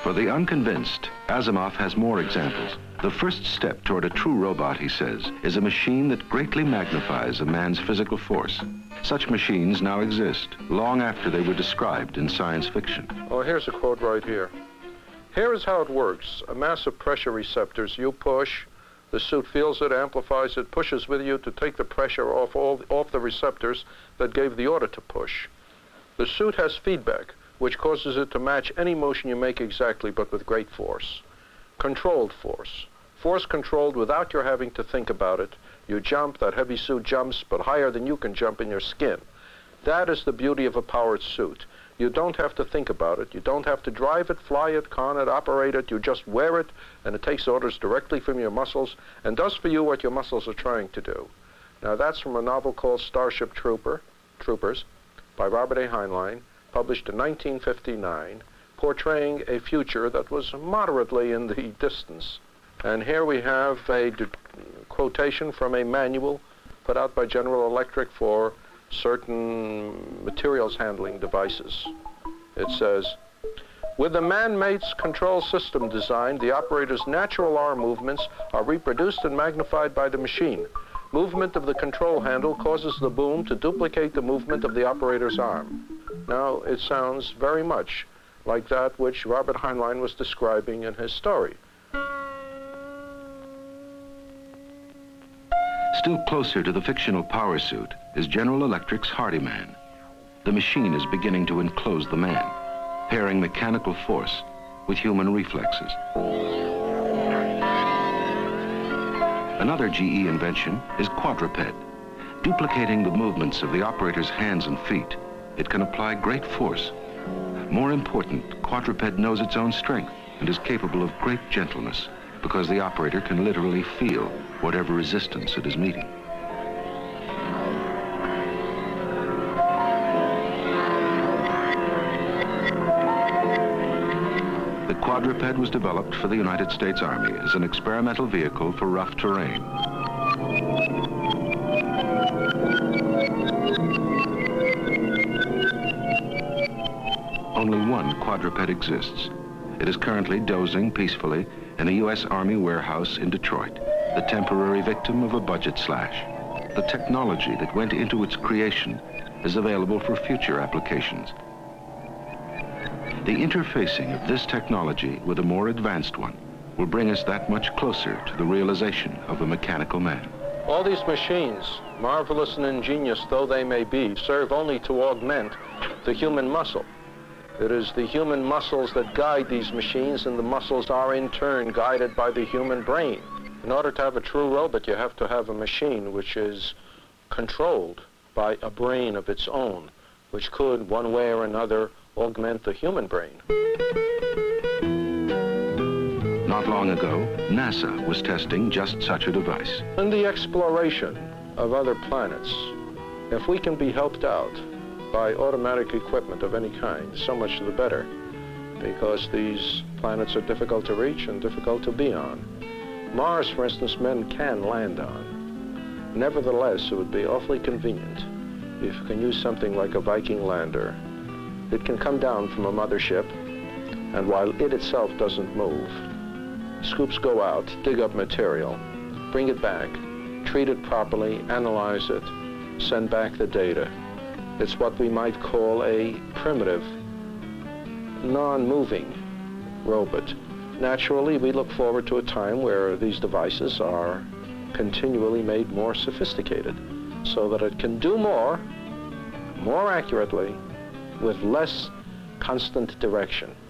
For the unconvinced, Asimov has more examples. The first step toward a true robot, he says, is a machine that greatly magnifies a man's physical force. Such machines now exist, long after they were described in science fiction. Oh, here's a quote right here. Here is how it works. A mass of pressure receptors. You push, the suit feels it, amplifies it, pushes with you to take the pressure off the receptors that gave the order to push. The suit has feedback, which causes it to match any motion you make exactly, but with great force. Controlled force. Force controlled without your having to think about it. You jump, that heavy suit jumps, but higher than you can jump in your skin. That is the beauty of a powered suit. You don't have to think about it. You don't have to drive it, fly it, con it, operate it. You just wear it, and it takes orders directly from your muscles and does for you what your muscles are trying to do. Now, that's from a novel called Starship Troopers by Robert A. Heinlein, published in 1959, portraying a future that was moderately in the distance. And here we have a quotation from a manual put out by General Electric for certain materials handling devices. It says, with the man-mate's control system designed, the operator's natural arm movements are reproduced and magnified by the machine. Movement of the control handle causes the boom to duplicate the movement of the operator's arm. Now, it sounds very much like that which Robert Heinlein was describing in his story. Still closer to the fictional power suit is General Electric's Hardyman. The machine is beginning to enclose the man, pairing mechanical force with human reflexes. Another GE invention is Quadruped. Duplicating the movements of the operator's hands and feet, it can apply great force. More important, Quadruped knows its own strength and is capable of great gentleness, because the operator can literally feel whatever resistance it is meeting. The Quadruped was developed for the United States Army as an experimental vehicle for rough terrain. Only one Quadruped exists. It is currently dozing peacefully in a U.S. Army warehouse in Detroit, the temporary victim of a budget slash. The technology that went into its creation is available for future applications. The interfacing of this technology with a more advanced one will bring us that much closer to the realization of a mechanical man. All these machines, marvelous and ingenious though they may be, serve only to augment the human muscle. It is the human muscles that guide these machines, and the muscles are in turn guided by the human brain. In order to have a true robot, you have to have a machine which is controlled by a brain of its own, which could, one way or another, augment the human brain. Not long ago, NASA was testing just such a device. In the exploration of other planets, if we can be helped out by automatic equipment of any kind, so much the better, because these planets are difficult to reach and difficult to be on. Mars, for instance, men can land on. Nevertheless, it would be awfully convenient if you can use something like a Viking lander. It can come down from a mothership, and while it itself doesn't move, scoops go out, dig up material, bring it back, treat it properly, analyze it, send back the data. It's what we might call a primitive, non-moving robot. Naturally, we look forward to a time where these devices are continually made more sophisticated so that it can do more accurately, with less constant direction.